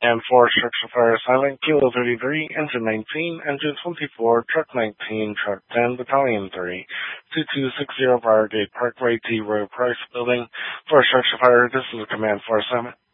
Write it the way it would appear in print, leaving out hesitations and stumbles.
And 4 Structure Fire Assignment, Kilo 33, Engine 19, Engine 24, Truck 19, Truck 10, Battalion 3, 2260 Briargate Parkway, T. Road, Price Building. 4 Structure Fire, this is a Command 4 assignment.